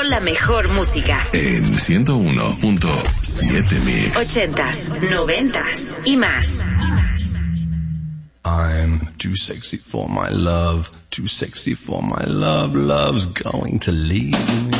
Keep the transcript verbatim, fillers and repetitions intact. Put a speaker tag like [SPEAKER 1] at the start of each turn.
[SPEAKER 1] Con la mejor música.
[SPEAKER 2] En ciento uno punto siete Mix.
[SPEAKER 1] Ochentas, noventas y más.
[SPEAKER 3] I'm too sexy for my love, too sexy for my love, love's going to leave me.